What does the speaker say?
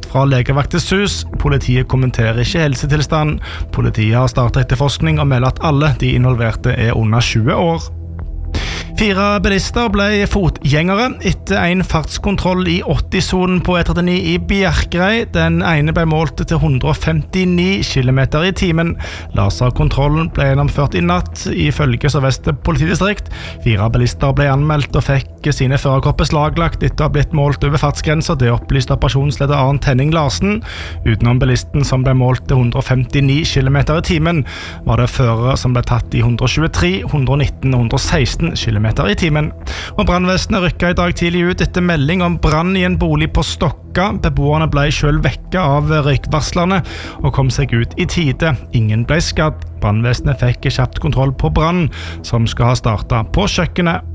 fra Legevaktens hus. Politiet kommenterer ikke helsetilstand. Politiet har startet etterforskning og melder at alle de involverte under 20 år. 4 bilister ble fotgjengere etter en fartskontroll i 80-sonen på E39 i Bjerkreim. Den ene ble målt til 159 km i timen. Laserkontrollen ble gjennomført i natt ifølge Sør-Vest politidistrikt. 4 bilister ble anmeldt og fikk sine førerkort beslaglagt etter å ha blitt målt over fartsgrenser. Det opplyste operasjonsleder Arnt Henning Larsen. Utenom bilisten som ble målt til 159 km i timen, var det førere som ble tatt i 123, 119 og 116 km i timen. Og brannvesenet rykket i dag tidlig ut etter melding om brann i en bolig på Stokka. Beboerne ble selv vekket av røykvarslerne og kom seg ut i tide. Ingen ble skadd. Brannvesenet fikk kjapt kontroll på brann som skal ha startet på kjøkkenet.